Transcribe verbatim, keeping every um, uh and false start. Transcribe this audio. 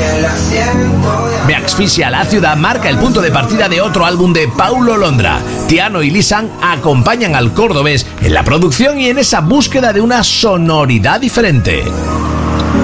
Me asfixia la ciudad marca el punto de partida de otro álbum de Paulo Londra. Tiano y Lisan acompañan al cordobés en la producción y en esa búsqueda de una sonoridad diferente.